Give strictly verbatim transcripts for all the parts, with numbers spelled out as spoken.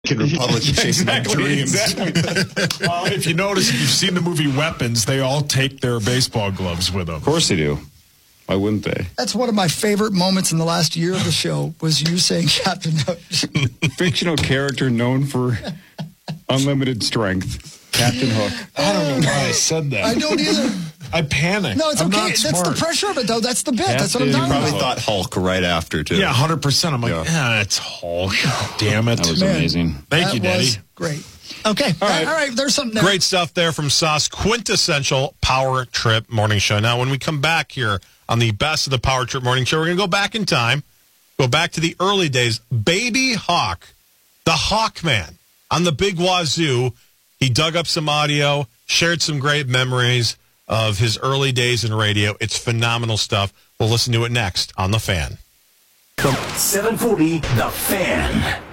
Republic chasing exactly, dreams. Exactly. Well, if you notice, if you've seen the movie Weapons, they all take their baseball gloves with them. Of course they do. Why wouldn't they? That's one of my favorite moments in the last year of the show was you saying Captain Hook. Fictional character known for unlimited strength. Captain Hook. I don't know why I said that. I don't either. I panicked. No, it's I'm okay. not That's smart. the pressure of it, though. That's the bit. Captain, That's what I'm you talking Probably about. thought Hulk right after, too. Yeah, one hundred percent. I'm like, yeah, yeah it's Hulk. Damn it. That was Man, amazing. Thank that you, Daddy. was great. Okay. All right. All right. There's something there. Great stuff there from Sauce. Quintessential Power Trip Morning Show. Now, when we come back here on the best of the Power Trip Morning Show, we're going to go back in time, go back to the early days. Baby Hawk, the Hawkman on the Big Wazoo. He dug up some audio, shared some great memories of his early days in radio. It's phenomenal stuff. We'll listen to it next on The Fan. seven forty, The Fan.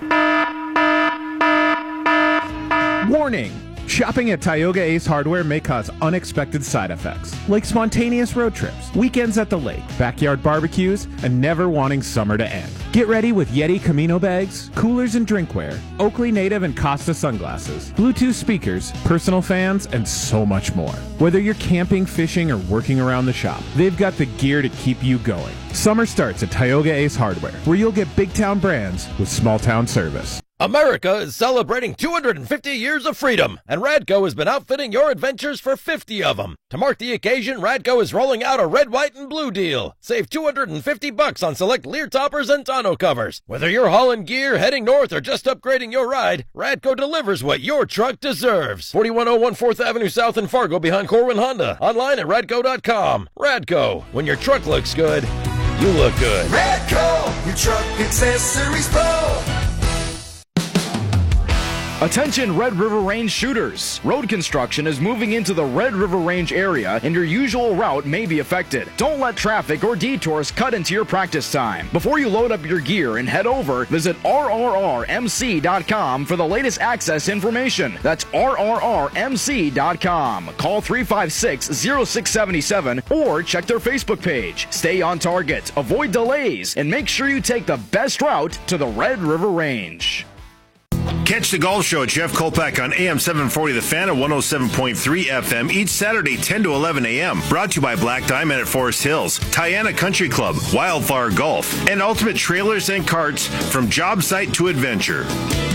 Warning! Shopping at Tioga Ace Hardware may cause unexpected side effects, like spontaneous road trips, weekends at the lake, backyard barbecues, and never wanting summer to end. Get ready with Yeti Camino bags, coolers and drinkware, Oakley Native and Costa sunglasses, Bluetooth speakers, personal fans, and so much more. Whether you're camping, fishing, or working around the shop, they've got the gear to keep you going. Summer starts at Tioga Ace Hardware, where you'll get big town brands with small town service. America is celebrating two hundred fifty years of freedom, and Radco has been outfitting your adventures for fifty of them. To mark the occasion, Radco is rolling out a red, white, and blue deal. Save two hundred fifty bucks on select Lear toppers and tonneau covers. Whether you're hauling gear, heading north, or just upgrading your ride, Radco delivers what your truck deserves. forty-one oh one fourth Avenue South in Fargo behind Corwin Honda. Online at radco dot com. Radco, when your truck looks good, you look good. Radco, your truck accessories pro. Attention Red River Range shooters. Road construction is moving into the Red River Range area and your usual route may be affected. Don't let traffic or detours cut into your practice time. Before you load up your gear and head over, visit R R R M C dot com for the latest access information. That's R R R M C dot com. Call three five six, zero six seven seven or check their Facebook page. Stay on target, avoid delays, and make sure you take the best route to the Red River Range. Catch the Golf Show at Jeff Kolpak on A M seven forty The Fan at one oh seven point three F M each Saturday ten to eleven a.m. Brought to you by Black Diamond at Forest Hills, Tiana Country Club, Wildflower Golf, and Ultimate Trailers and Carts from job site to adventure.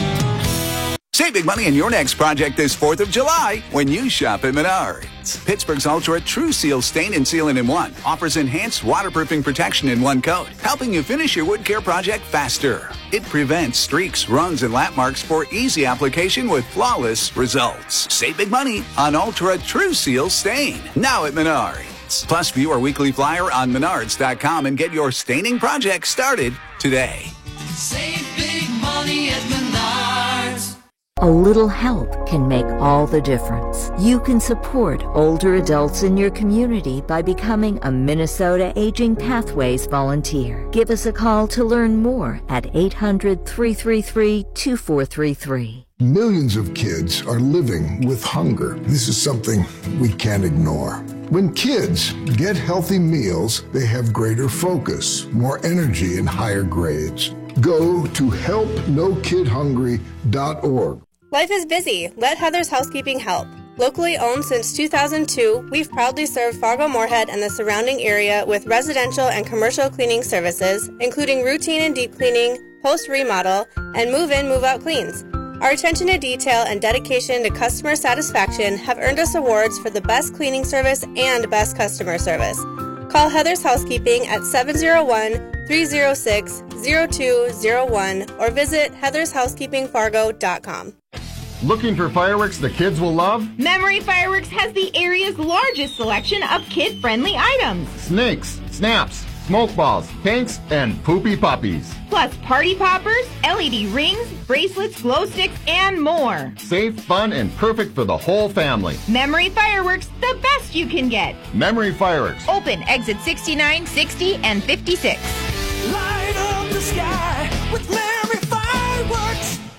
Save big money on your next project this fourth of July when you shop at Menards. Pittsburgh's Ultra True Seal Stain and Sealant in One offers enhanced waterproofing protection in one coat, helping you finish your wood care project faster. It prevents streaks, runs, and lap marks for easy application with flawless results. Save big money on Ultra True Seal Stain, now at Menards. Plus, view our weekly flyer on menards dot com and get your staining project started today. Save big money at Menards. A little help can make all the difference. You can support older adults in your community by becoming a Minnesota Aging Pathways volunteer. Give us a call to learn more at eight hundred, three three three, two four three three. Millions of kids are living with hunger. This is something we can't ignore. When kids get healthy meals, they have greater focus, more energy, and higher grades. Go to help no kid hungry dot org. Life is busy. Let Heather's Housekeeping help. Locally owned since two thousand two, we've proudly served Fargo-Moorhead and the surrounding area with residential and commercial cleaning services, including routine and deep cleaning, post-remodel, and move-in, move-out cleans. Our attention to detail and dedication to customer satisfaction have earned us awards for the best cleaning service and best customer service. Call Heather's Housekeeping at seven oh one, three oh six, oh two oh one or visit heathers housekeeping fargo dot com. Looking for fireworks the kids will love? Memory Fireworks has the area's largest selection of kid-friendly items. Snakes, snaps, smoke balls, pinks, and poopy puppies. Plus party poppers, L E D rings, bracelets, glow sticks, and more. Safe, fun, and perfect for the whole family. Memory Fireworks, the best you can get. Memory Fireworks. Open exit sixty-nine, sixty, and fifty-six. Light up the sky with Memory Fireworks.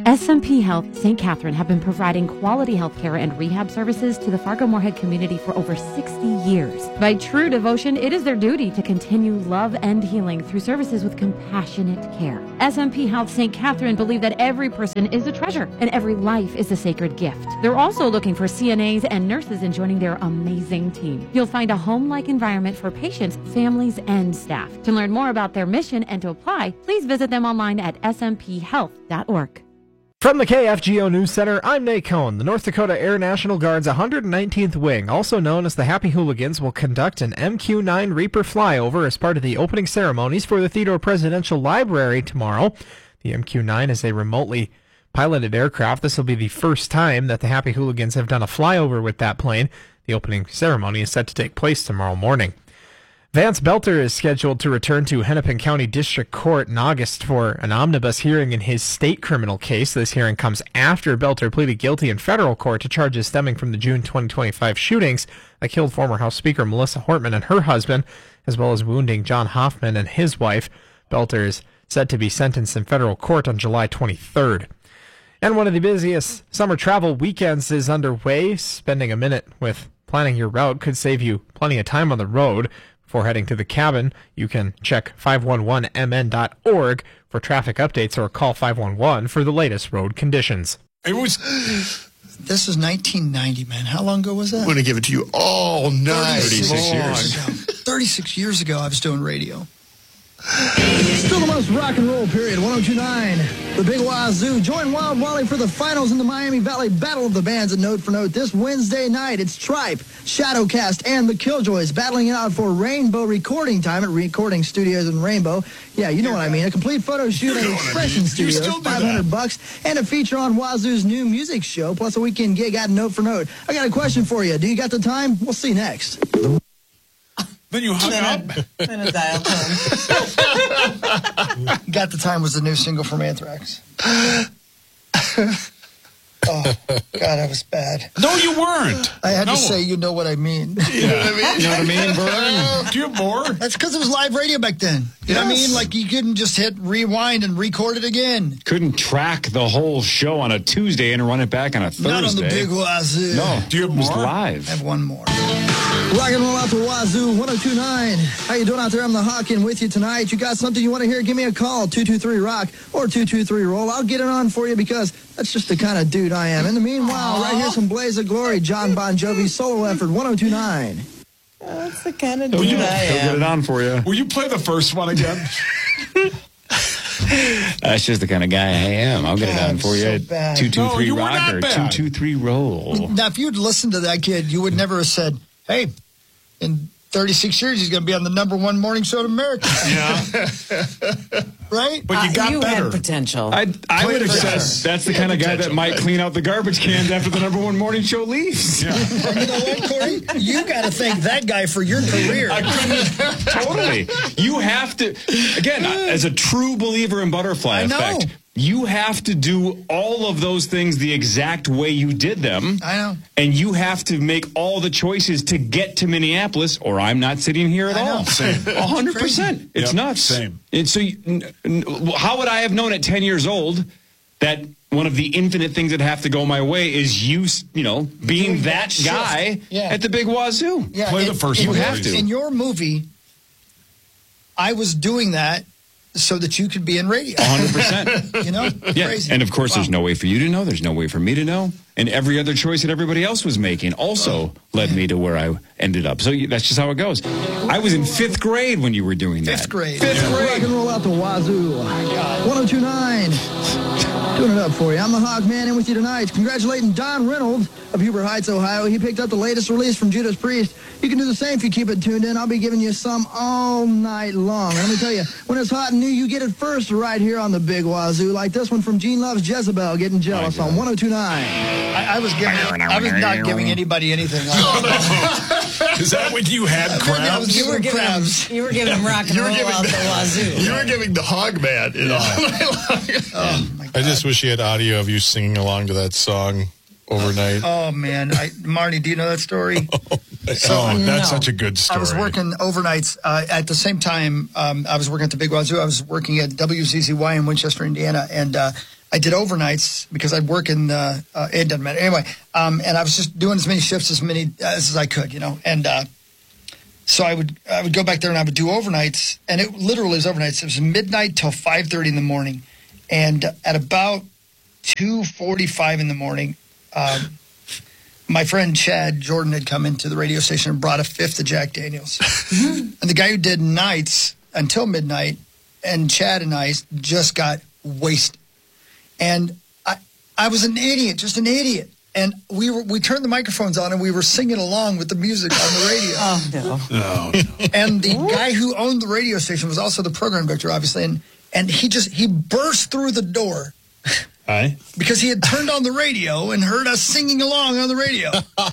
S M P Health Saint Catherine have been providing quality health care and rehab services to the Fargo-Moorhead community for over sixty years. By true devotion, it is their duty to continue love and healing through services with compassionate care. S M P Health Saint Catherine believe that every person is a treasure and every life is a sacred gift. They're also looking for C N As and nurses in joining their amazing team. You'll find a home-like environment for patients, families, and staff. To learn more about their mission and to apply, please visit them online at s m p health dot org. From the K F G O News Center, I'm Nate Cohn. The North Dakota Air National Guard's one hundred nineteenth Wing, also known as the Happy Hooligans, will conduct an M Q nine Reaper flyover as part of the opening ceremonies for the Theodore Presidential Library tomorrow. The M Q nine is a remotely piloted aircraft. This will be the first time that the Happy Hooligans have done a flyover with that plane. The opening ceremony is set to take place tomorrow morning. Vance Belter is scheduled to return to Hennepin County District Court in August for an omnibus hearing in his state criminal case. This hearing comes after Belter pleaded guilty in federal court to charges stemming from the June twenty twenty-five shootings that killed former House Speaker Melissa Hortman and her husband, as well as wounding John Hoffman and his wife. Belter is set to be sentenced in federal court on July twenty-third. And one of the busiest summer travel weekends is underway. Spending a minute with planning your route could save you plenty of time on the road. Before heading to the cabin, you can check five one one m n dot org for traffic updates or call five one one for the latest road conditions. It was. This was nineteen ninety, man. How long ago was that? I'm going to give it to you all night. thirty-six years ago. thirty-six years ago, I was doing radio. Still the most rock and roll period, one oh two point nine. The Big Wazoo. Join Wild Wally for the finals in the Miami Valley Battle of the Bands at Note for Note this Wednesday night. It's Tripe, Shadowcast, and the Killjoys battling it out for Rainbow recording time at Recording Studios in Rainbow. Yeah, you know what I mean. A complete photo shoot at Expression I mean. Studios, five hundred bucks, and a feature on Wazoo's new music show, plus a weekend gig at Note for Note. I got a question for you. Do you got the time? We'll see next. Then you hung up. Then a dial tone. Got the Time was the new single from Anthrax. Oh, God, that was bad. No, you weren't. I had no. to say, you know what I mean. You know what I mean? You know what I mean, Vern? Do you have more? That's because it was live radio back then. You yes. know what I mean? Like, you couldn't just hit rewind and record it again. Couldn't track the whole show on a Tuesday and run it back on a Thursday. Not on the Big Wazoo. No. Do you have more? It was live. I have one more. Rock and roll out to Wazoo one oh two point nine. How you doing out there? I'm the Hawkin with you tonight. You got something you want to hear? Give me a call, two two three rock or two two three roll. I'll get it on for you because that's just the kind of dude I am. In the meanwhile, right here's some Blaze of Glory, John Bon Jovi solo effort one oh two point nine. That's the kind of He'll dude get, I he'll am. get it on for you. Will you play the first one again? That's just the kind of guy I am. I'll get God, it on for so you. bad. Two two three No, you were rock not or bad. two two three roll. Now, if you'd listened to that kid, you would never have said, hey, in thirty-six years, he's going to be on the number one morning show in America. Yeah. Right? But you Uh, got you better. had potential. I, I Play would have it said better. that's the kind of guy that might clean out the garbage cans after the number one morning show leaves. Yeah. And you know what, Corey? You got to thank that guy for your career. I couldn't. Totally. You have to, again, as a true believer in butterfly I know. effect, you have to do all of those things the exact way you did them. I know. And you have to make all the choices to get to Minneapolis, or I'm not sitting here at I know. all. Same. A hundred percent. It's Yep, nuts. same. And so, you, n- n- how would I have known at ten years old that one of the infinite things that have to go my way is you, you know, being Doing that that guy shift. Yeah. at the Big Wazoo? Yeah, Play in- the first in one, your- have to. In your movie, I was doing that so that you could be in radio. A hundred percent. You know? Yeah, Crazy. and of course, Wow. there's no way for you to know. There's no way for me to know. And every other choice that everybody else was making also led me to where I ended up. So you- that's just how it goes. I was in fifth grade when you were doing that. Fifth grade. Fifth Rock grade. and roll out to Wazoo. one oh two point nine. Doing it up for you. I'm the Hawk Man in with you tonight. Congratulating Don Reynolds of Huber Heights, Ohio. He picked up the latest release from Judas Priest. You can do the same if you keep it tuned in. I'll be giving you some all night long. And let me tell you, when it's hot and new, you get it first right here on the Big Wazoo. Like this one from Gene Loves Jezebel, Getting Jealous on one oh two point nine. I, I was giving, I was not giving anybody anything. Is that what you had, I was crabs? giving You were giving him, crabs. you were giving him rock and You were roll giving out the- the wazoo. You were giving the hog man. You know? Oh, my God. I just wish he had audio of you singing along to that song overnight. Oh, man. I, Marty, do you know that story? Oh, that's No. such a good story. I was working overnights. Uh, at the same time, um, I was working at the Big Wazoo. I was working at W C C Y in Winchester, Indiana. And uh, I did overnights because I'd work in the, uh, it doesn't matter. Anyway, um, and I was just doing as many shifts as many as, as I could, you know. And uh, so I would I would go back there and I would do overnights. And it literally was overnights. It was midnight till five thirty in the morning. And at about two forty-five in the morning, um, my friend Chad Jordan had come into the radio station and brought a fifth of Jack Daniels. And the guy who did nights until midnight, and Chad and I just got wasted. And I, I was an idiot, just an idiot. And we were we turned the microphones on and we were singing along with the music on the radio. Oh, no. Oh, no. And the guy who owned the radio station was also the program director, obviously. And, and he just, he burst through the door. Aye. Because he had turned on the radio and heard us singing along on the radio.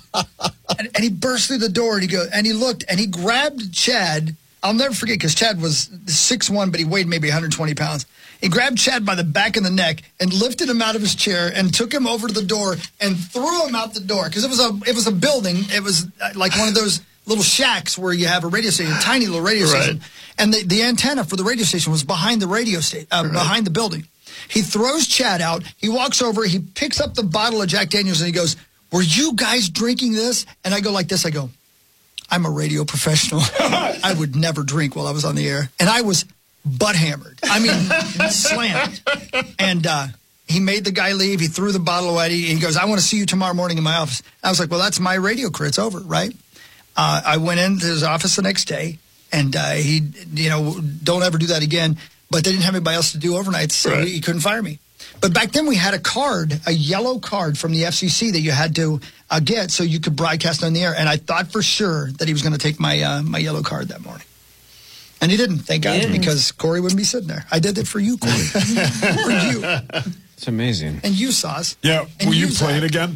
and, and he burst through the door and he go, and he looked and he grabbed Chad. I'll never forget because Chad was six one, but he weighed maybe one hundred twenty pounds. He grabbed Chad by the back of the neck and lifted him out of his chair and took him over to the door and threw him out the door because it was a it was a building. It was like one of those little shacks where you have a radio station, a tiny little radio Right. station, and the, the antenna for the radio station was behind the radio station, uh, Right. behind the building. He throws Chad out. He walks over. He picks up the bottle of Jack Daniels and he goes, "Were you guys drinking this?" And I go like this. I go, "I'm a radio professional. I would never drink while I was on the air." And I was butt hammered. I mean, slammed. And uh, he made the guy leave. He threw the bottle away. He goes, "I want to see you tomorrow morning in my office." I was like, "Well, that's my radio career. It's over, right?" Uh, I went into his office the next day, and uh, he, you know, don't ever do that again. But they didn't have anybody else to do overnights, so Right. he, he couldn't fire me. But back then we had a card, a yellow card from the F C C that you had to uh, get so you could broadcast on the air. And I thought for sure that he was going to take my uh, my yellow card that morning. And he didn't, thank God, didn't. because Corey wouldn't be sitting there. I did it for you, Corey. For you. It's amazing. And you, Sauce. Yeah. And Will you you, play Zach. it again?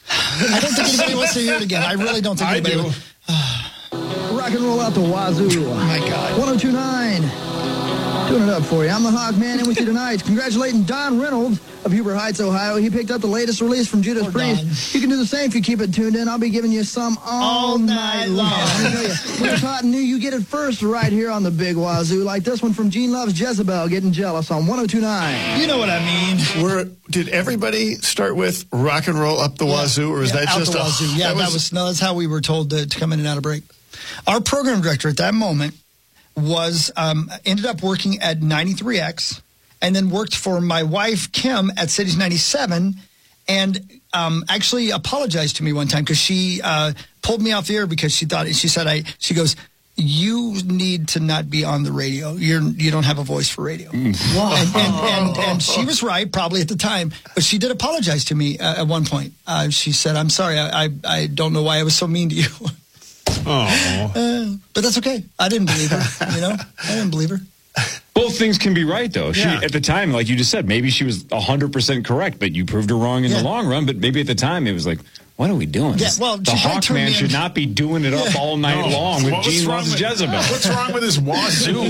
I don't think anybody wants to hear it again. I really don't think I anybody do. would. Rock and roll out the wazoo. Oh, my God. one oh two point nine. Doing it up for you. I'm the Hawk Man, and with you tonight, congratulating Don Reynolds of Huber Heights, Ohio. He picked up the latest release from Judas Poor Priest. Don. You can do the same if you keep it tuned in. I'll be giving you some all, All night long. Let me tell you, when it's hot and new, you get it first right here on the Big Wazoo, like this one from Gene Loves Jezebel, Getting Jealous on one oh two point nine. You know what I mean. Were, did everybody start with rock and roll up the wazoo, or was Yeah, that out just the a wazoo. Yeah, that was, no, that's how we were told to, to come in and out of break. Our program director at that moment was um, ended up working at ninety-three X and then worked for my wife, Kim, at Cities ninety-seven and um, actually apologized to me one time because she uh, pulled me off the air because she thought, she said, I, she goes, "You need to not be on the radio. You're, you don't have a voice for radio." And, and, and, and she was right, probably at the time, but she did apologize to me uh, at one point. Uh, she said, "I'm sorry, I, I, I don't know why I was so mean to you." Oh. Uh, but that's okay. I didn't believe her, you know? I didn't believe her. Both things can be right, though. She, Yeah. at the time, like you just said, maybe she was one hundred percent correct, but you proved her wrong in Yeah. the long run. But maybe at the time, it was like, what are we doing? Yeah, well, the she tried to Hawk turn Man me should in- not be doing it up Yeah. all night No. long with What was Gene wrong Loves with- Jezebel. What's wrong with this wazoo?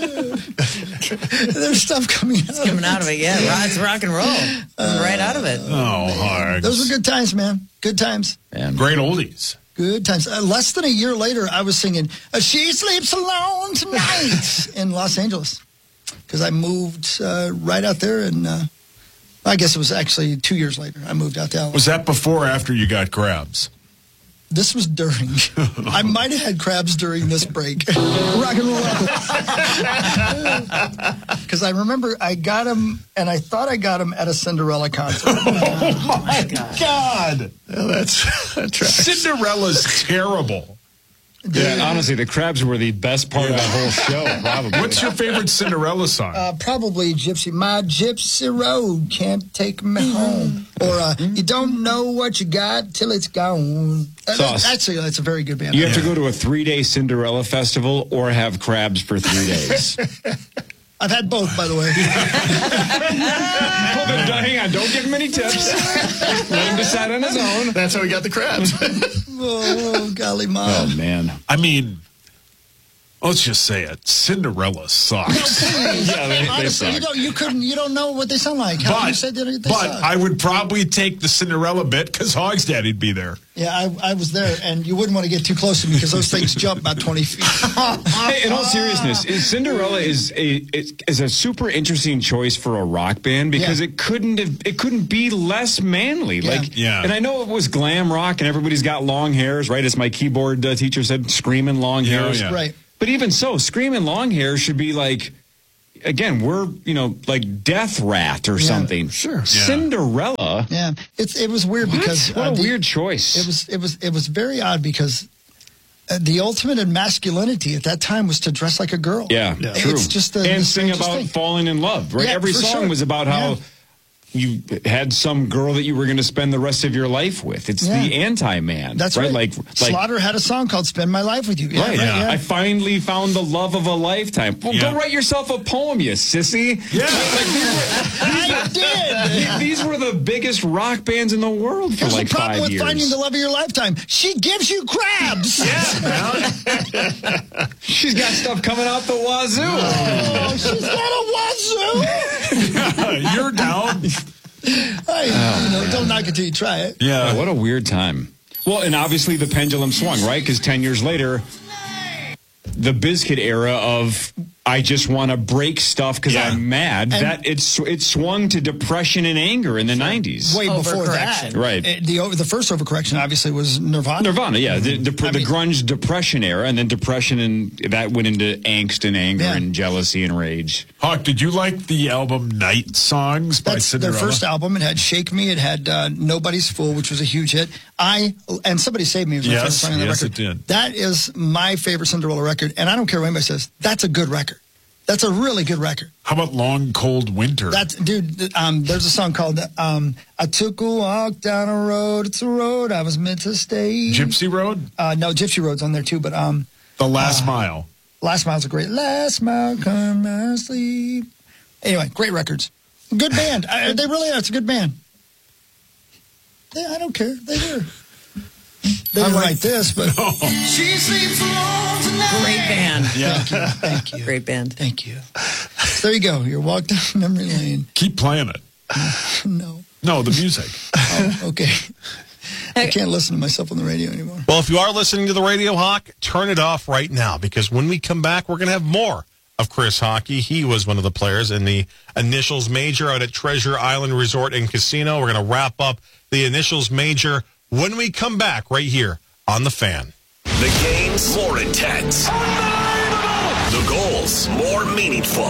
There's stuff coming out. Coming out of it, yeah. Ro- It's rock and roll. Coming right out of it. Oh, hard. Those were good times, man. Good times. Great oldies. Good times. Uh, less than a year later, I was singing uh, "She Sleeps Alone Tonight" in Los Angeles because I moved uh, right out there, and uh, I guess it was actually two years later. I moved out to L A. Was that before or after you got crabs? This was during. I might have had crabs during this break. Rock and roll out. Because I remember I got them, and I thought I got them at a Cinderella concert. Oh, my God. Well, that's that tracks. Cinderella's terrible. Yeah, honestly, the crabs were the best part of that whole show, probably. What's your favorite Cinderella song? Uh, probably Gypsy. My Gypsy Road can't take me home. Or uh, You Don't Know What You Got Till It's Gone. Uh, Sauce. that's, actually, that's a very good band. You have to go to a three-day Cinderella festival or have crabs for three days. I've had both, by the way. Well, then, hang on, don't give him any tips. Let him decide on his own. That's how we got the crabs. Oh, golly, mom. Oh, man. I mean, Let's just say it. Cinderella sucks. Yeah, they, they Honestly, you suck. don't, you couldn't, you don't know what they sound like. How But, you said they, they but suck. I would probably take the Cinderella bit because Hog's Daddy'd be there. Yeah, I, I was there, and you wouldn't want to get too close to me because those things jump about twenty feet. Hey, in all seriousness, is Cinderella is a is, is a super interesting choice for a rock band because Yeah. it couldn't have, it couldn't be less manly. Yeah. Like, Yeah. And I know it was glam rock, and everybody's got long hairs, right? As my keyboard uh, teacher said, screaming long Yeah, hairs. yeah. Right. But even so, screaming long hair should be like, again, we're, you know, like Death Rat or something. sure. Yeah. Cinderella. Yeah, it's it was weird What? because What a the- weird choice. It was it was it was very odd because uh, the ultimate in masculinity at that time was to dress like a girl. Yeah, Yeah. true. It's just the- and the sing strangest about thing. falling in love, right? Yeah, Every for song sure. was about how Yeah. you had some girl that you were going to spend the rest of your life with. It's Yeah. the anti-man. That's right. right. Like, like Slaughter had a song called "Spend My Life with You." Yeah, right. right, yeah. I finally found the love of a lifetime. Well, Yeah. go write yourself a poem, you sissy. Yeah. I did. These were the biggest rock bands in the world for Here's like the problem five with years. finding the love of your lifetime. She gives you crabs. She's got stuff coming out the wazoo. Oh, she's got a wazoo. You're down. Hey, you know, don't knock it till you try it. Yeah. What a weird time. Well, and obviously the pendulum swung, right? Because ten years later, the Bizkit era of I just want to break stuff because Yeah. I'm mad. And- that it's it swung to depression and anger in the nineties. Way before that, Overcorrection. Right. uh, The the first overcorrection obviously was Nirvana. Nirvana, yeah, the, the, the I mean- grunge depression era, and then depression, and that went into angst and anger Yeah. and jealousy and rage. Hawk, did you like the album Night Songs by That's their Cinderella? first album. It had "Shake Me." It had uh, "Nobody's Fool," which was a huge hit. I and "Somebody Save Me" was my Yes, favorite song on the yes, record. it did. That is my favorite Cinderella record, and I don't care what anybody says. That's a good record. That's a really good record. How about Long Cold Winter? That's dude. Um, there's a song called um, "I Took a Walk Down a Road." It's a road I was meant to stay. Gypsy Road? Uh, no, Gypsy Road's on there too, but um, The Last Mile. Last Mile's a great. Last Mile, come my sleep. Anyway, great records. Good band. I, they really are. It's a good band. They, I don't care. They were. They didn't write this, but She sleeps alone tonight. Great band. Yeah. thank you. Great band. Thank you. So there you go. Your walk down memory lane. Keep playing it. No. No, the music. Oh, okay. I can't listen to myself on the radio anymore. Well, if you are listening to the Radio Hawk, turn it off right now because when we come back, we're going to have more of Chris Hockey. He was one of the players in the Initials Major out at Treasure Island Resort and Casino. We're going to wrap up the Initials Major when we come back right here on The Fan. The games more intense. The goals more meaningful.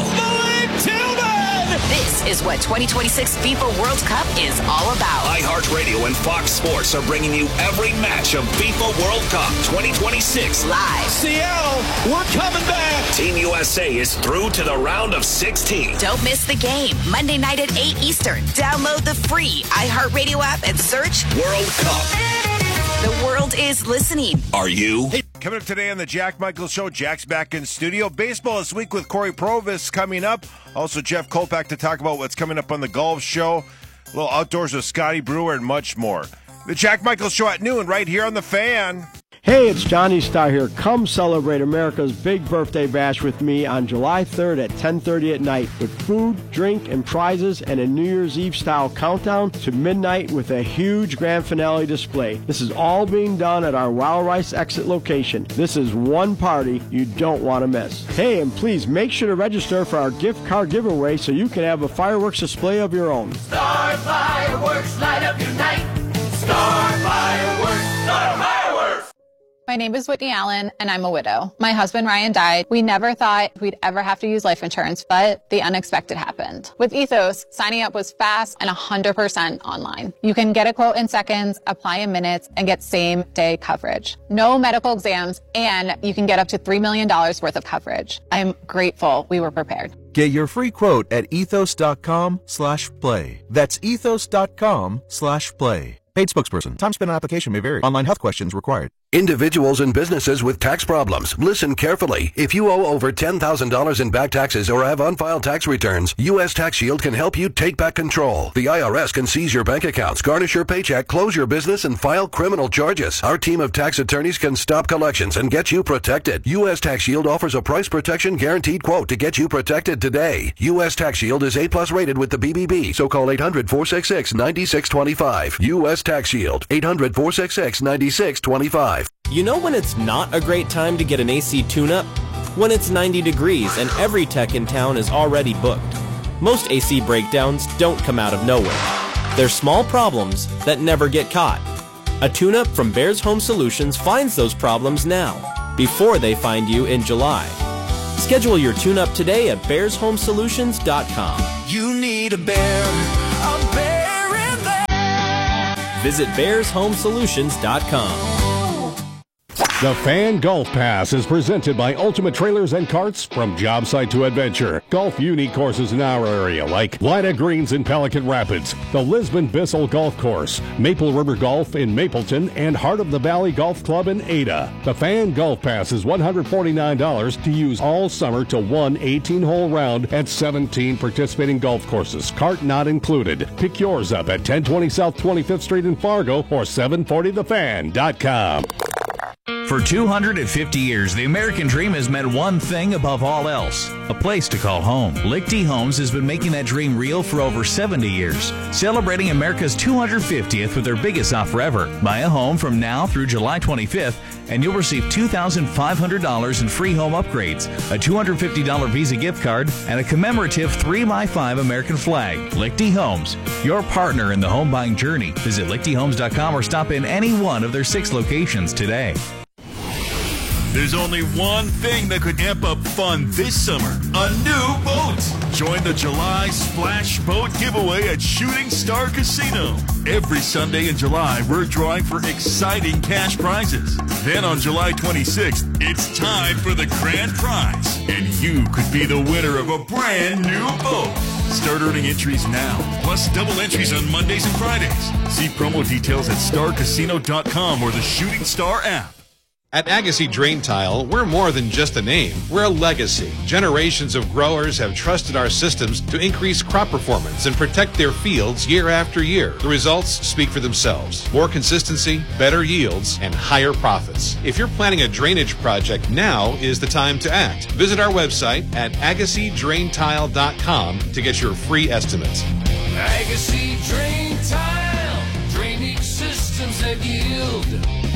This is what twenty twenty-six FIFA World Cup is all about. iHeartRadio and Fox Sports are bringing you every match of FIFA World Cup twenty twenty-six. Live. Seattle, we're coming back. Team U S A is through to the round of sixteen. Don't miss the game. Monday night at eight Eastern. Download the free iHeartRadio app and search World Cup. The world is listening. Are you? Hey, coming up today on the Jack Michaels Show, Jack's back in studio. Baseball this week with Corey Provis coming up. Also, Jeff Kolpak to talk about what's coming up on the golf show. A little outdoors with Scotty Brewer and much more. The Jack Michaels Show at noon right here on The Fan. Hey, it's Johnny Starr here. Come celebrate America's big birthday bash with me on July third at ten thirty at night with food, drink, and prizes and a New Year's Eve-style countdown to midnight with a huge grand finale display. This is all being done at our Wild Rice exit location. This is one party you don't want to miss. Hey, and please make sure to register for our gift card giveaway so you can have a fireworks display of your own. Star fireworks, light up your night. Star fireworks, star fireworks. My name is Whitney Allen, and I'm a widow. My husband, Ryan, died. We never thought we'd ever have to use life insurance, but the unexpected happened. With Ethos, signing up was fast and one hundred percent online. You can get a quote in seconds, apply in minutes, and get same-day coverage. No medical exams, and you can get up to three million dollars worth of coverage. I'm grateful we were prepared. Get your free quote at ethos.com slash play. That's ethos.com slash play. Paid spokesperson. Time spent on application may vary. Online health questions required. Individuals and businesses with tax problems, listen carefully. If you owe over ten thousand dollars in back taxes or have unfiled tax returns, U S Tax Shield can help you take back control. The I R S can seize your bank accounts, garnish your paycheck, close your business, and file criminal charges. Our team of tax attorneys can stop collections and get you protected. U S Tax Shield offers a price protection guaranteed quote to get you protected today. U S Tax Shield is A plus rated with the B B B, so call eight hundred, four six six, nine six two five. U S Tax Shield, eight hundred, four six six, nine six two five. You know when it's not a great time to get an A C tune-up? When it's ninety degrees and every tech in town is already booked. Most A C breakdowns don't come out of nowhere. They're small problems that never get caught. A tune-up from Bears Home Solutions finds those problems now, before they find you in July. Schedule your tune-up today at bears home solutions dot com. You need a bear, a bear in there. Visit bears home solutions dot com. The Fan Golf Pass is presented by Ultimate Trailers and Carts. From job site to adventure, golf unique courses in our area like Lida Greens in Pelican Rapids, the Lisbon Bissell Golf Course, Maple River Golf in Mapleton, and Heart of the Valley Golf Club in Ada. The Fan Golf Pass is one hundred forty-nine dollars to use all summer to one eighteen-hole round at seventeen participating golf courses, cart not included. Pick yours up at ten twenty South twenty-fifth Street in Fargo or seven forty the fan dot com. For two hundred fifty years, the American dream has meant one thing above all else, a place to call home. Lichty Homes has been making that dream real for over seventy years, celebrating America's two hundred fiftieth with their biggest offer ever. Buy a home from now through July twenty-fifth, and you'll receive two thousand five hundred dollars in free home upgrades, a two hundred fifty dollars Visa gift card, and a commemorative three by five American flag. Lichty Homes, your partner in the home buying journey. Visit lichty homes dot com or stop in any one of their six locations today. There's only one thing that could amp up fun this summer. A new boat. Join the July Splash Boat giveaway at Shooting Star Casino. Every Sunday in July, we're drawing for exciting cash prizes. Then on July twenty-sixth, it's time for the grand prize. And you could be the winner of a brand new boat. Start earning entries now, plus double entries on Mondays and Fridays. See promo details at star casino dot com or the Shooting Star app. At Agassi Drain Tile, we're more than just a name. We're a legacy. Generations of growers have trusted our systems to increase crop performance and protect their fields year after year. The results speak for themselves. More consistency, better yields, and higher profits. If you're planning a drainage project, now is the time to act. Visit our website at agassi drain tile dot com to get your free estimates. Agassi Drain Tile, drainage systems that yield.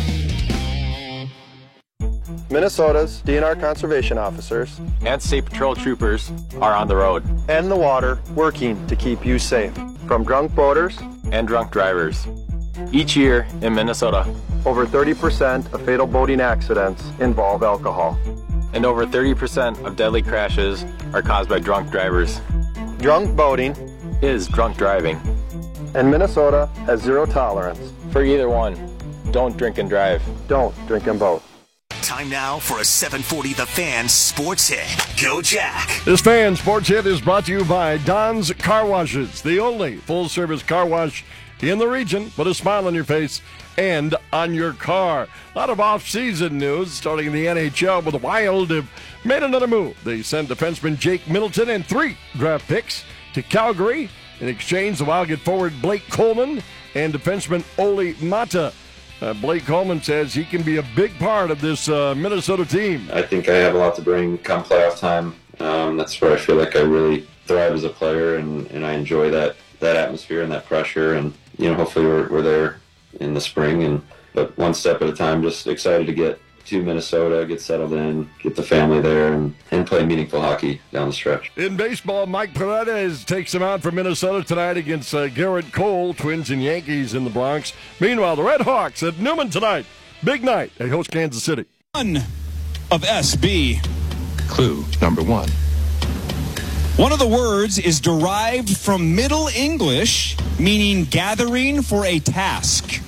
Minnesota's D N R conservation officers and state patrol troopers are on the road and in the water working to keep you safe from drunk boaters and drunk drivers. Each year in Minnesota, over thirty percent of fatal boating accidents involve alcohol, and over thirty percent of deadly crashes are caused by drunk drivers. Drunk boating is drunk driving, and Minnesota has zero tolerance for either one. Don't drink and drive. Don't drink and boat. Time now for a seven forty The Fan Sports Hit. Go Jack. This Fan Sports Hit is brought to you by Don's Car Washes, the only full-service car wash in the region. Put a smile on your face and on your car. A lot of off-season news starting in the N H L, but the Wild have made another move. They sent defenseman Jake Middleton and three draft picks to Calgary. In exchange, the Wild get forward Blake Coleman and defenseman Ole Mata. Uh, Blake Coleman says he can be a big part of this uh, Minnesota team. I think I have a lot to bring come playoff time. Um, that's where I feel like I really thrive as a player, and, and I enjoy that, that atmosphere and that pressure. And, you know, hopefully we're, we're there in the spring. And but one step at a time, just excited to get to Minnesota, get settled in, get the family there, and, and play meaningful hockey down the stretch. In baseball, Mike Paredes takes him out for Minnesota tonight against uh, Garrett Cole, Twins and Yankees in the Bronx. Meanwhile, the Red Hawks at Newman tonight. Big night. They host Kansas City. One of S B. Clue number one. One of the words is derived from Middle English, meaning gathering for a task.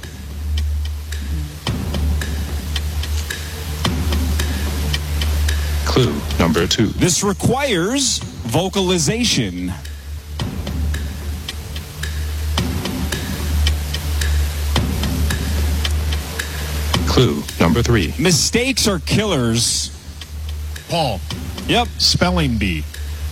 Clue number two. This requires vocalization. Clue Clue number three. Mistakes are killers. Paul. Yep. Spelling bee.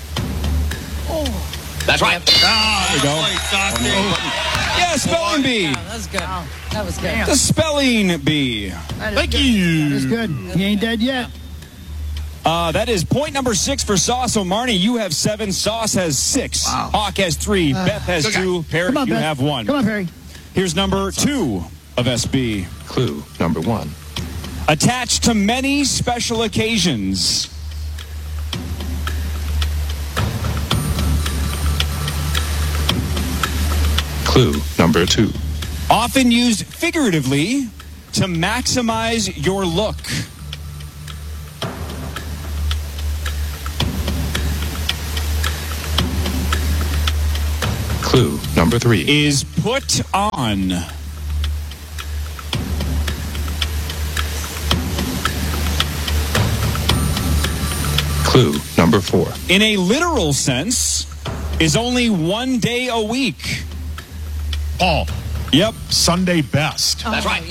That's right. There we go. Yeah, spelling bee. Wow, that was good. That was good. The spelling bee. Thank you. That is good. He ain't dead yet. Uh, that is point number six for Sauce. So, Marnie, you have seven. Sauce has six. Wow. Hawk has three. Uh, Beth has two. Parrot, Come on, you Beth. have one. Come on, Perry. Here's number two of S B. Clue number one. Attached to many special occasions. Clue number two. Often used figuratively to maximize your look. Clue number three. Is put on. Clue number four. In a literal sense, is only one day a week. Paul. Yep. Sunday best. That's right.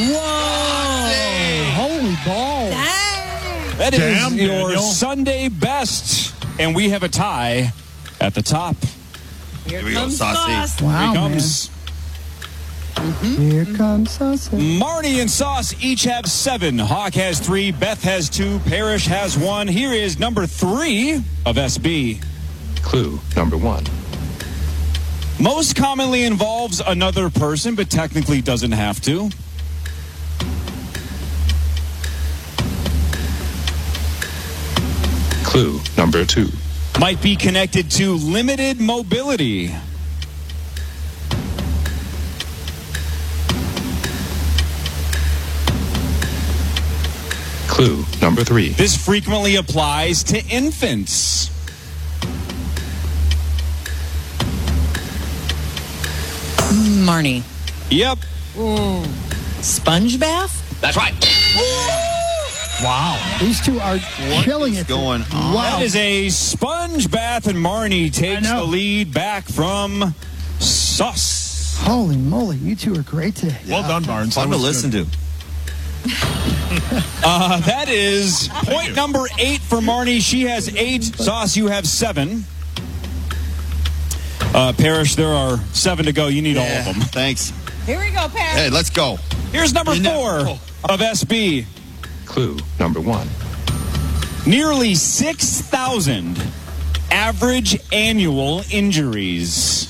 Whoa! Holy balls! That is Damn, your Daniel. Sunday best. And we have a tie at the top. Here, we go, comes Saucy. Sauce. Wow, Here comes Here comes Sauce. Marnie and Sauce each have seven. Hawk has three. Beth has two. Parrish has one. Here is number three of S B. Clue number one. Most commonly involves another person, but technically doesn't have to. Clue number two. Might be connected to limited mobility. Clue number three. This frequently applies to infants. Marnie. Yep. Sponge bath? That's right. Wow. These two are killing it. going on? Wow. That is a sponge bath, and Marnie takes the lead back from Sauce. Holy moly, you two are great today. Well done, Barnes. Fun That to was listen good. to. Uh, that is point number eight for Marnie. She has eight. Sauce, you have seven. Uh, Parrish, there are seven to go. You need all of them. Thanks. Here we go, Pat. Hey, let's go. Here's number four of S B. Clue number one. Nearly six thousand average annual injuries.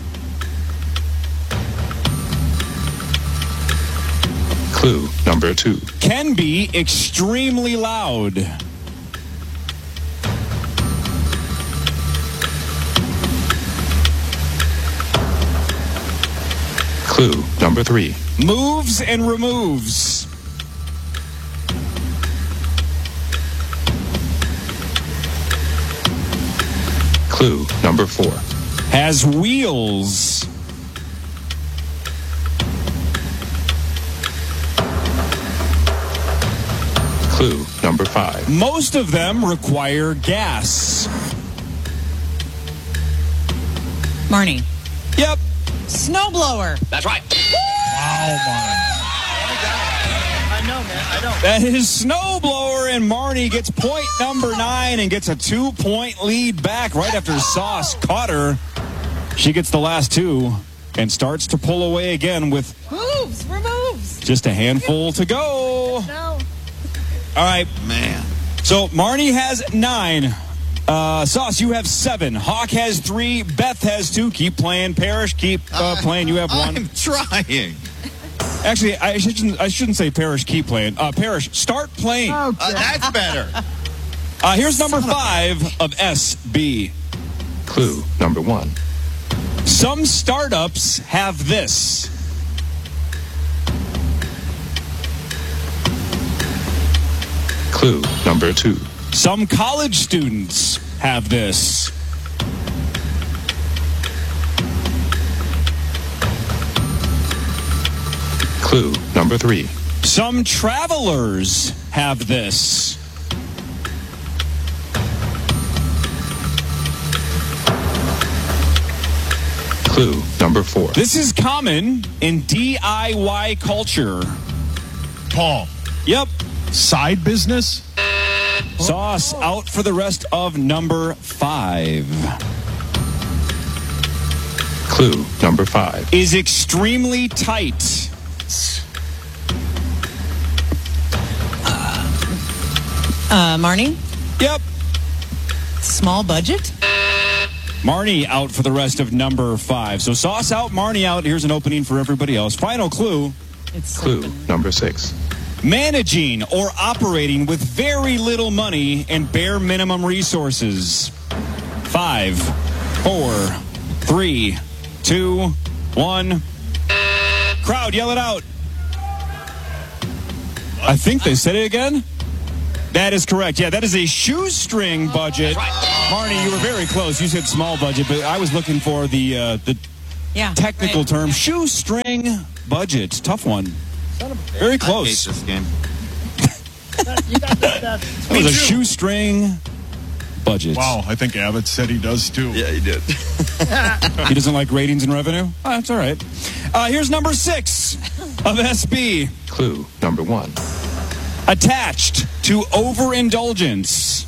Clue number two. Can be extremely loud. Clue number three. Moves and removes. Clue number four. Has wheels. Clue number five. Most of them require gas. Marnie. Yep. Snowblower. That's right. I know, man. I know. That is Snowblower, and Marnie gets point number nine and gets a two-point lead back right after Sauce caught her. She gets the last two and starts to pull away again with Moves. Removes. just a handful to go. No. All right. Man. So Marnie has nine. Uh, Sauce, you have seven. Hawk has three. Beth has two. Keep playing. Parrish, keep uh, playing. You have one. I'm trying. Actually, I shouldn't. I shouldn't say Parrish. Keep playing. Uh, Parrish, start playing. Uh, that's better. Uh, here's number five of S B. Clue number one. Some startups have this. Clue number two. Some college students have this. Clue number three. Some travelers have this. Clue number four. This is common in D I Y culture. Paul. Yep. Side business? Sauce out for the rest of number five. Clue number five. Is extremely tight. Uh, Marnie? Yep. Small budget? Marnie out for the rest of number five. So Sauce out, Marnie out. Here's an opening for everybody else. Final clue. It's Clue number six. Managing or operating with very little money and bare minimum resources. Five, four, three, two, one. Crowd, yell it out. I think they said it again. That is correct. Yeah, that is a shoestring budget. Marnie, you were very close. You said small budget, but I was looking for the uh, the yeah, technical right. term. Shoestring budget. Tough one. Very close. I hate this game. That was a shoestring budget. Wow, I think Abbott said he does too. Yeah, he did. He doesn't like ratings and revenue? Oh, that's all right. Uh, here's number six of S B. Clue number one. Attached to overindulgence.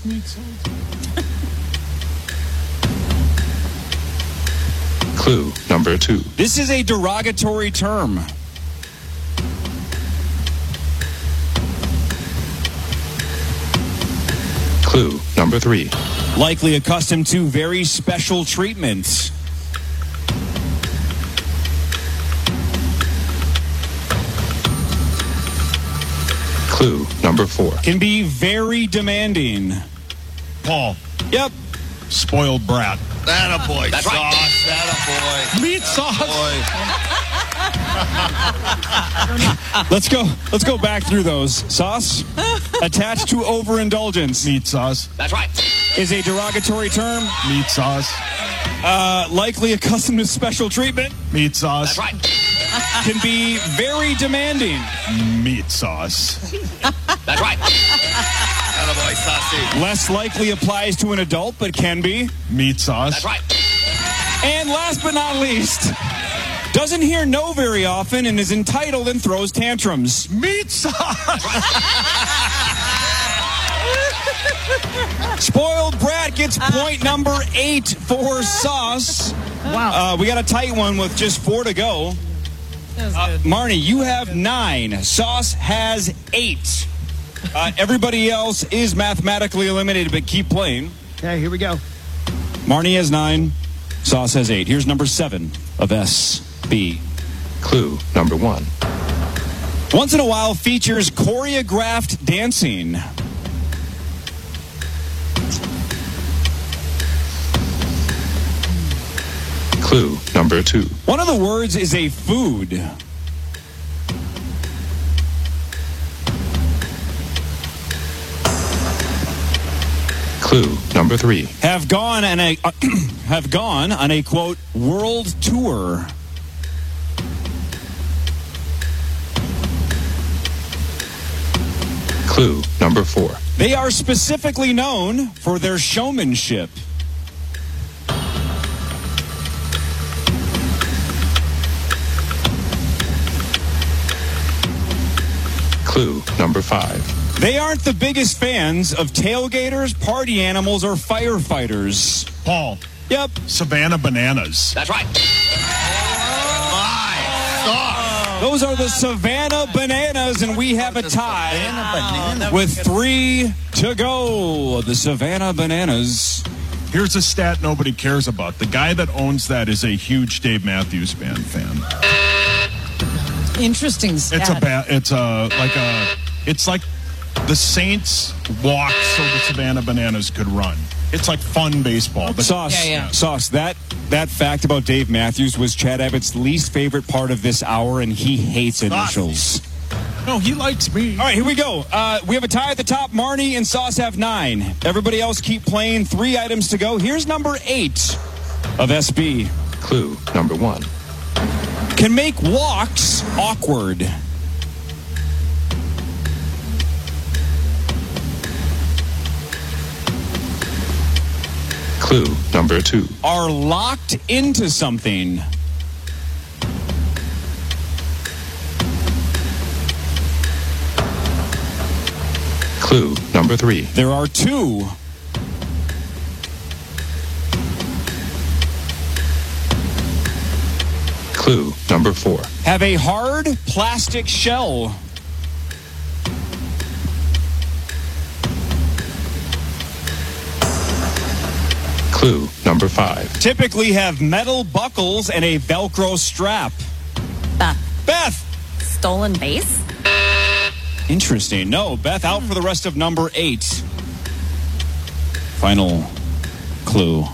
Clue number two. This is a derogatory term. Clue number three. Likely accustomed to very special treatment. Clue number four. Can be very demanding. Paul. Yep. Spoiled brat. That a boy. That's sauce. right. That a boy. Meat sauce. Let's go. Let's go back through those. Sauce. Attached to overindulgence. Meat sauce. That's right. Is a derogatory term. Meat sauce. Uh, likely accustomed to special treatment. Meat sauce. That's right. Can be very demanding. Meat sauce. That's right. That a boy, saucy. Less likely applies to an adult, but can be. Meat sauce. That's right. And last but not least, doesn't hear no very often and is entitled and throws tantrums. Meat sauce. Spoiled brat gets point number eight for Sauce. Wow. Uh, we got a tight one with just four to go. Uh, Marnie, you have nine. Sauce has eight. Uh, everybody else is mathematically eliminated, but keep playing. Okay, here we go. Marnie has nine. Sauce has eight. Here's number seven of S B. Clue number one. Once in a while features choreographed dancing. Clue number two. One of the words is a food. Clue number three. Have gone on a uh, have gone on a quote world tour. Clue number four. They are specifically known for their showmanship. Clue number five. They aren't the biggest fans of tailgaters, party animals, or firefighters. Paul. Yep. Savannah Bananas. That's right. Those are the Savannah Bananas, and we have a tie Wow, with three to go. The Savannah Bananas. Here's a stat nobody cares about. The guy that owns that is a huge Dave Matthews Band fan. Interesting stat. It's a ba- it's a like a it's like the Saints walked so the Savannah Bananas could run. It's like fun baseball. The Sauce, Yeah, yeah. Sauce, that, that fact about Dave Matthews was Chad Abbott's least favorite part of this hour, and he hates initials. No, he likes me. All right, here we go. Uh, we have a tie at the top. Marnie and Sauce have nine. Everybody else keep playing. Three items to go. Here's number eight of S B. Clue number one. Can make walks awkward. Clue number two. Are locked into something. Clue number three. There are two. Clue number four. Have a hard plastic shell. Clue number five. Typically have metal buckles and a Velcro strap. Beth. Beth! Stolen base? Interesting. No, Beth out for the rest of number eight. Final clue.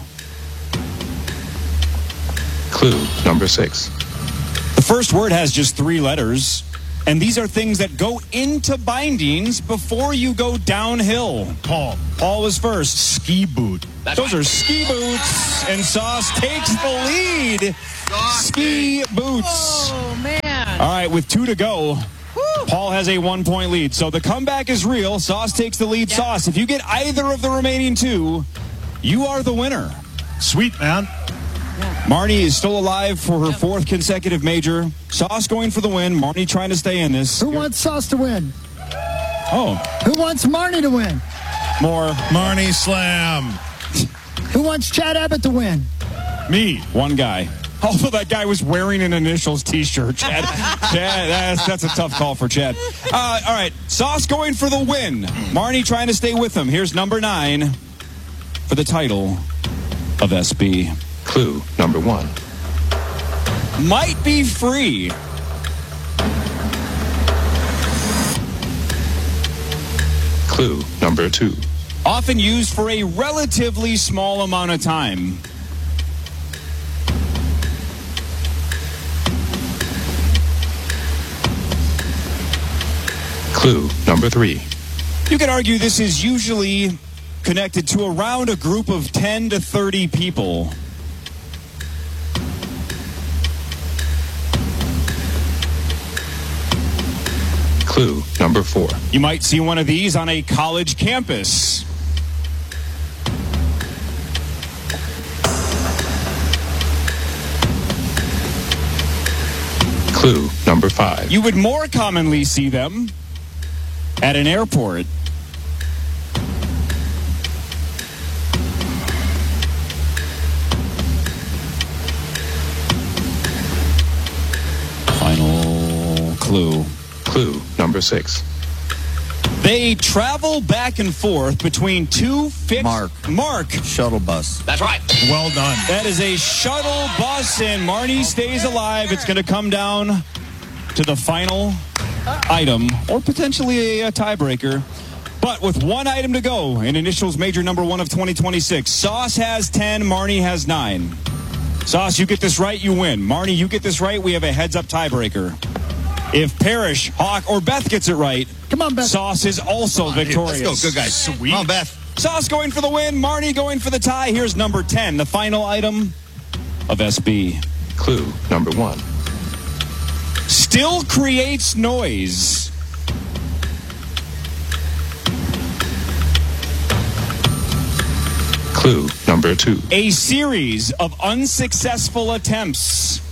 Clue number six. The first word has just three letters, and these are things that go into bindings before you go downhill. Paul. Paul was first. Ski boot. That's Those right. are ski boots, and Sauce takes the lead. Ski boots. Oh, man. All right, with two to go, Woo. Paul has a one-point lead. So the comeback is real. Sauce takes the lead. Yep. Sauce, if you get either of the remaining two, you are the winner. Sweet, man. Marnie is still alive for her fourth consecutive major. Sauce going for the win. Marnie trying to stay in this. Who wants Sauce to win? Oh. Who wants Marnie to win? More. Marnie Slam. Who wants Chad Abbott to win? Me. One guy. Although that guy was wearing an Initials t-shirt. Chad, Chad that's, that's a tough call for Chad. Uh, all right. Sauce going for the win. Marnie trying to stay with him. Here's number nine for the title of S B. Clue number one. Might be free. Clue number two. Often used for a relatively small amount of time. Clue number three. You could argue this is usually connected to around a group of ten to thirty people. Clue number four. You might see one of these on a college campus. Clue number five. You would more commonly see them at an airport. Final clue. Clue number six. They travel back and forth between two fixed... Mark. Mark. Shuttle bus. That's right. Well done. That is a shuttle bus, and Marnie stays alive. It's going to come down to the final item, or potentially a, a tiebreaker. But with one item to go in Initials Major number one of twenty twenty-six, Sauce has ten, Marnie has nine. Sauce, you get this right, you win. Marnie, you get this right, we have a heads-up tiebreaker. If Parrish, Hawk, or Beth gets it right, come on, Beth. Sauce is also on, victorious. Let's go, good guys. Sweet. Come on, Beth. Sauce going for the win, Marnie going for the tie. Here's number ten, the final item of S B. Clue number one. Still creates noise. Clue number two. A series of unsuccessful attempts.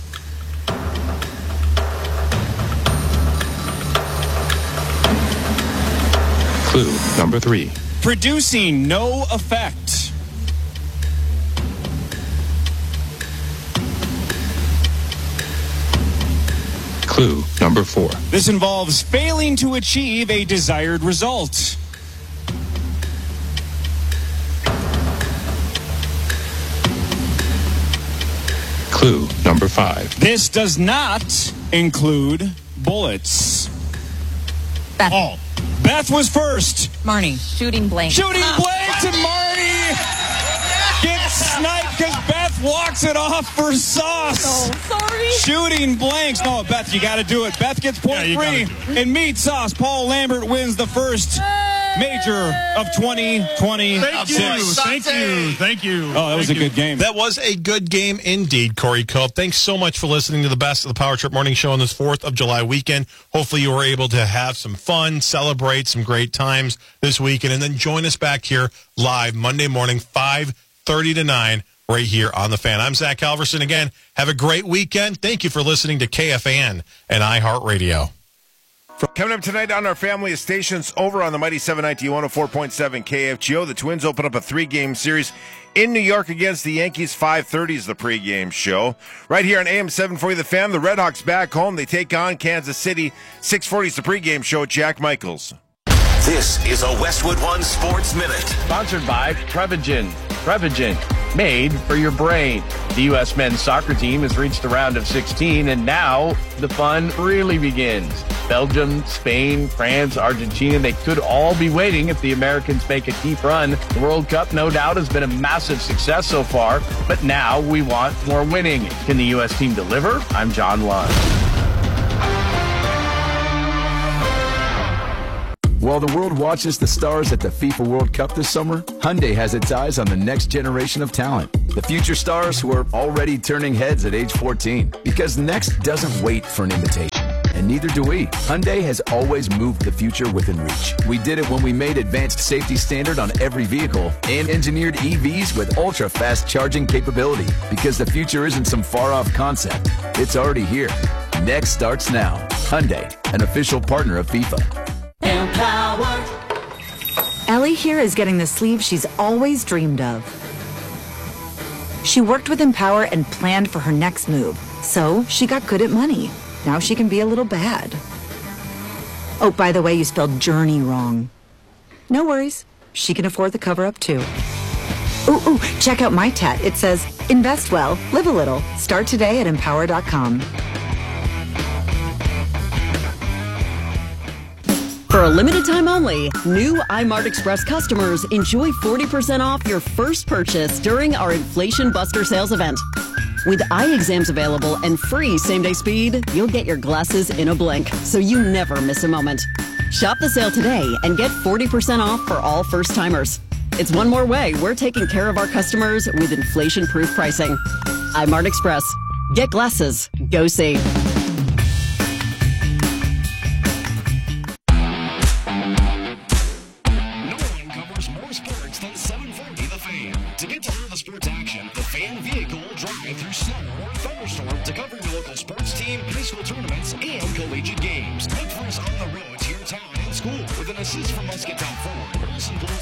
Clue number three. Producing no effect. Clue number four. This involves failing to achieve a desired result. Clue number five. This does not include bullets. Beth. Oh. Beth was first. Marnie. Shooting blank. Shooting blanks, and Marnie gets sniped because Beth walks it off for Sauce. Oh, sorry. Shooting blanks. No, Beth, you got to do it. Beth gets point yeah, three. And meet Sauce. Paul Lambert wins the first major of twenty twenty-six. Thank you. Thank you. Thank you. Oh, that Thank was a you. good game. That was a good game indeed, Corey Cope. Thanks so much for listening to the Best of the Power Trip Morning Show on this fourth of July weekend. Hopefully you were able to have some fun, celebrate some great times this weekend, and then join us back here live Monday morning, five thirty to nine, right here on The Fan. I'm Zach Halverson. Again, have a great weekend. Thank you for listening to K F A N and iHeartRadio. Coming up tonight on our family of stations over on the Mighty seven ninety, one oh four point seven K F G O, the Twins open up a three-game series in New York against the Yankees. five thirty is the pregame show. Right here on A M seven forty The Fan, the Red Hawks back home. They take on Kansas City. six forty is the pregame show. Jack Michaels. This is a Westwood One Sports Minute. Sponsored by Prevagen. Prevagen, made for your brain. The U S men's soccer team has reached the round of sixteen, and now the fun really begins. Belgium, Spain, France, Argentina, they could all be waiting if the Americans make a deep run. The World Cup, no doubt, has been a massive success so far, but now we want more winning. Can the U S team deliver? I'm John Lund. While the world watches the stars at the FIFA World Cup this summer, Hyundai has its eyes on the next generation of talent. The future stars who are already turning heads at age fourteen. Because next doesn't wait for an invitation. And neither do we. Hyundai has always moved the future within reach. We did it when we made advanced safety standard on every vehicle and engineered E Vs with ultra-fast charging capability. Because the future isn't some far-off concept. It's already here. Next starts now. Hyundai, an official partner of FIFA. Empower. Ellie here is getting the sleeve she's always dreamed of. She worked with Empower and planned for her next move, so she got good at money. Now she can be a little bad. Oh, by the way, you spelled journey wrong. No worries. She can afford the cover-up, too. Ooh, ooh, check out my tat. It says, invest well, live a little. Start today at empower dot com. For a limited time only, new iMart Express customers enjoy forty percent off your first purchase during our Inflation Buster sales event. With eye exams available and free same-day speed, you'll get your glasses in a blink, so you never miss a moment. Shop the sale today and get forty percent off for all first-timers. It's one more way we're taking care of our customers with inflation-proof pricing. iMart Express. Get glasses. Go see. To get to all the sports action, the Fan Vehicle will drive through snow or thunderstorm to cover your local sports team, high school tournaments, and collegiate games. Look for us on the road to your town and school with an assist from Muscatine Ford.